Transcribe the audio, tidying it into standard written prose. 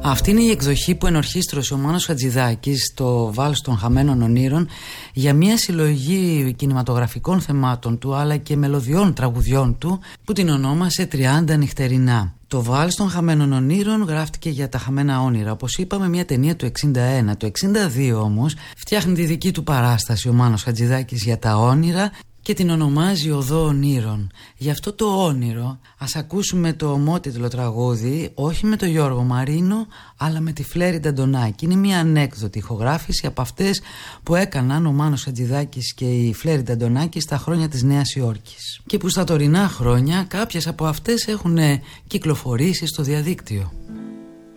Αυτή είναι η εκδοχή που ενορχίστρωσε ο Μάνος Χατζηδάκης στο Βάλς των Χαμένων Ονείρων για μια συλλογή κινηματογραφικών θεμάτων του αλλά και μελωδιών τραγουδιών του που την ονόμασε 30 νυχτερινά. Το Βάλς των Χαμένων Ονείρων γράφτηκε για τα χαμένα όνειρα, όπως είπαμε, μια ταινία του 61. Το 62 όμως φτιάχνει τη δική του παράσταση ο Μάνος Χατζηδάκης για τα όνειρα και την ονομάζει Οδό Ονείρων. Γι' αυτό το όνειρο ας ακούσουμε το ομότιτλο τραγούδι, όχι με τον Γιώργο Μαρίνο αλλά με τη Φλέρη Νταντονάκη. Είναι μια ανέκδοτη ηχογράφηση από αυτές που έκαναν ο Μάνος Χατζηδάκης και η Φλέρη Νταντονάκη στα χρόνια της Νέας Υόρκης και που στα τωρινά χρόνια κάποιες από αυτές έχουν κυκλοφορήσει στο διαδίκτυο.